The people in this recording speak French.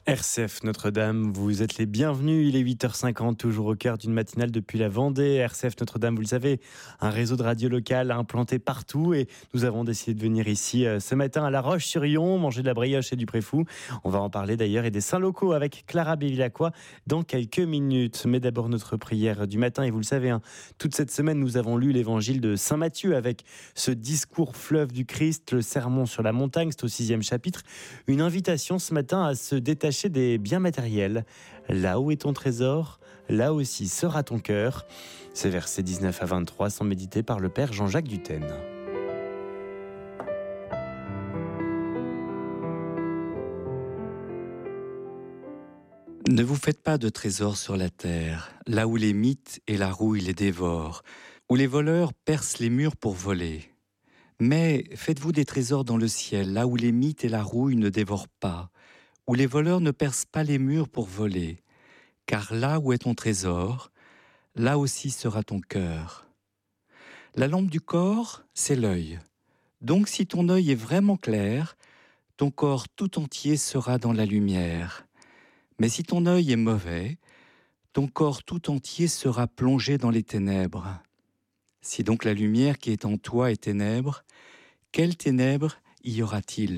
RCF Notre-Dame, vous êtes les bienvenus, il est 8h50, toujours au cœur d'une matinale depuis la Vendée. RCF Notre-Dame, vous le savez, un réseau de radio locales implanté partout et nous avons décidé de venir ici ce matin à La Roche-sur-Yon, manger de la brioche et du préfou. On va en parler d'ailleurs et des saints locaux avec Clara Bévilacqua dans quelques minutes. Mais d'abord notre prière du matin et vous le savez, toute cette semaine nous avons lu l'évangile de Saint Matthieu avec ce discours fleuve du Christ, le sermon sur la montagne, c'est au 6e chapitre. Une invitation ce matin à se détacher des biens matériels. Là où est ton trésor, là aussi sera ton cœur. Ces versets 19 à 23 sont médités par le Père Jean-Jacques Dutène. Ne vous faites pas de trésors sur la terre, là où les mythes et la rouille les dévorent, où les voleurs percent les murs pour voler. Mais faites-vous des trésors dans le ciel, là où les mythes et la rouille ne dévorent pas, où les voleurs ne percent pas les murs pour voler. Car là où est ton trésor, là aussi sera ton cœur. La lampe du corps, c'est l'œil. Donc si ton œil est vraiment clair, ton corps tout entier sera dans la lumière. Mais si ton œil est mauvais, ton corps tout entier sera plongé dans les ténèbres. Si donc la lumière qui est en toi est ténèbres, quelles ténèbres y aura-t-il ?